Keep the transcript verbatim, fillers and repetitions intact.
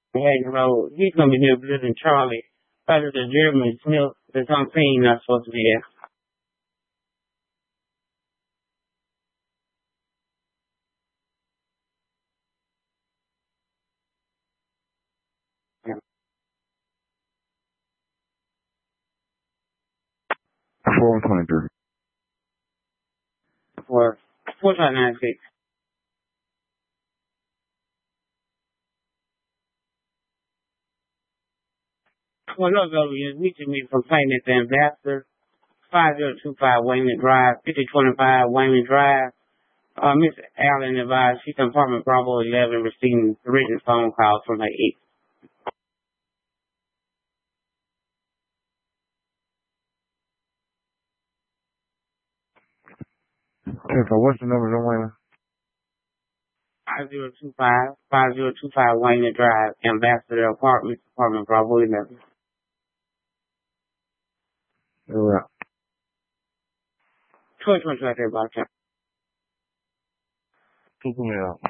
Hayden Road. He's gonna be near Building Charlie. Rather than Jeremy Smith that's on scene not supposed to be there. Four twenty three. For four five nine six. Well, those are you reaching me from playing at the Ambassador, five zero two five Wayman Drive, fifty twenty-five Wayman Drive. Uh, Miss Allen advised she's in apartment Bravo eleven receiving written phone calls from her ex. Okay, so what's the number on Wayman? five zero two five, five zero two five Wayman Drive, Ambassador Apartments, apartment Bravo eleven. Yeah. Choice right there, about you. Keep me out.